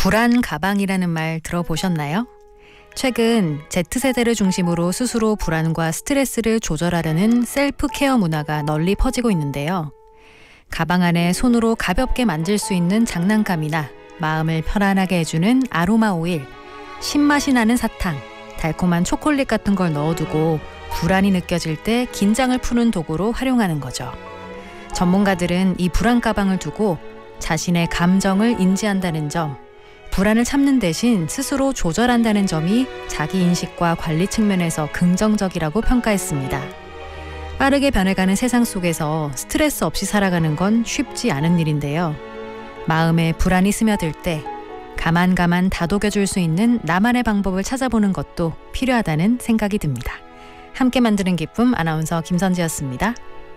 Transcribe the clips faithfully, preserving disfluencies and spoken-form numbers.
불안 가방이라는 말 들어보셨나요? 최근 Z세대를 중심으로 스스로 불안과 스트레스를 조절하려는 셀프 케어 문화가 널리 퍼지고 있는데요. 가방 안에 손으로 가볍게 만질 수 있는 장난감이나 마음을 편안하게 해주는 아로마 오일, 신맛이 나는 사탕, 달콤한 초콜릿 같은 걸 넣어두고 불안이 느껴질 때 긴장을 푸는 도구로 활용하는 거죠. 전문가들은 이 불안 가방을 두고 자신의 감정을 인지한다는 점, 불안을 참는 대신 스스로 조절한다는 점이 자기인식과 관리 측면에서 긍정적이라고 평가했습니다. 빠르게 변해가는 세상 속에서 스트레스 없이 살아가는 건 쉽지 않은 일인데요. 마음에 불안이 스며들 때 가만가만 다독여줄 수 있는 나만의 방법을 찾아보는 것도 필요하다는 생각이 듭니다. 함께 만드는 기쁨, 아나운서 김선지였습니다.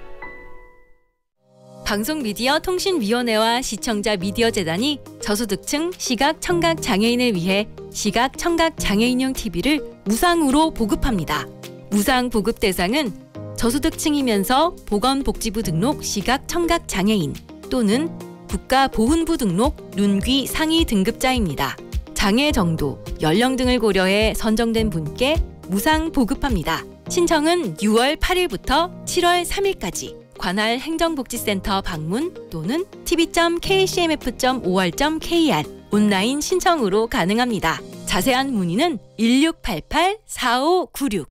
방송미디어통신위원회와 시청자 미디어재단이 저소득층 시각 청각 장애인을 위해 시각 청각 장애인용 티비를 무상으로 보급합니다. 무상 보급 대상은 저소득층이면서 보건복지부 등록 시각 청각 장애인 또는 국가보훈부 등록 눈귀 상위 등급자입니다. 장애 정도, 연령 등을 고려해 선정된 분께 무상 보급합니다. 신청은 유월 팔일부터 칠월 삼일까지 관할 행정복지센터 방문 또는 티비 점 케이씨엠에프 점 오알 점 케이알 온라인 신청으로 가능합니다. 자세한 문의는 일육팔팔 사오구육.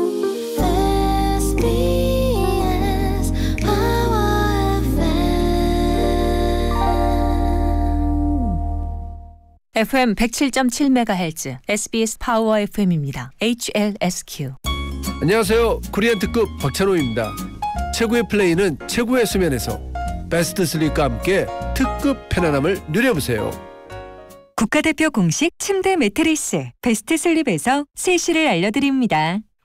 에프엠 백칠 점 칠 메가헤르츠 에스비에스 파워 에프엠입니다. 에이치엘에스큐. 안녕하세요. 코리안 특급 박찬호입니다. 최고의 플레이는 최고의 수면에서 베스트 슬립과 함께 특급 편안함을 누려보세요. 국가대표 공식 침대 매트리스 베스트 슬립에서 세시를 알려드립니다.